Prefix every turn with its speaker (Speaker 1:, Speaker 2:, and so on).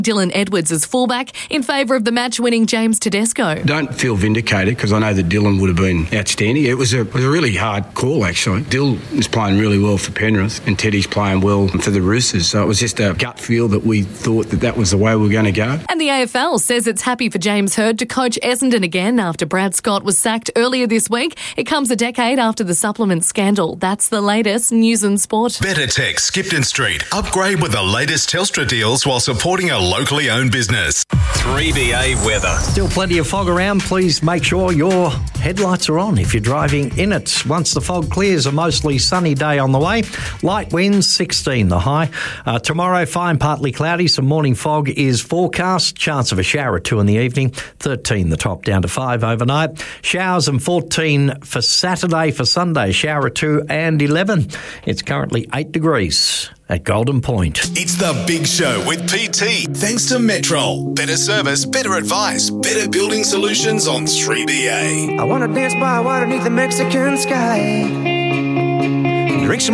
Speaker 1: Dylan Edwards as fullback in favour of the match-winning James Tedesco.
Speaker 2: Don't feel vindicated because I know that Dylan would have been outstanding. It was a really hard call, actually. Dylan is playing really well for Penrith and Teddy's playing well for the Roosters. So it was just a gut feel that we thought that was the way we were going to go.
Speaker 1: And the AFL says it's happy for James Hird to coach Essendon again after Brad Scott was sacked earlier this week. It comes a decade after the supplement scandal. That's the latest news and sport.
Speaker 3: Better Tech Skipton Street. Upgrade with the latest Telstra deals while supporting a locally owned business. 3BA weather.
Speaker 4: Still plenty of fog around. Please make sure your headlights are on if you're driving in it. Once the fog clears, a mostly sunny day on the way. Light winds, 16 the high. Tomorrow, fine, partly cloudy. Some morning fog is forecast. Chance of a shower or two in the evening. 13 the top, down to 5 overnight. Showers and 14 for Saturday. For Sunday, shower or 2 and 11. It's currently 8 degrees at Golden Point.
Speaker 3: It's The Big Show with PT. Thanks to Metrol. Better service, better advice, better building solutions on 3BA.
Speaker 5: I want to dance by water beneath the Mexican sky. Drink some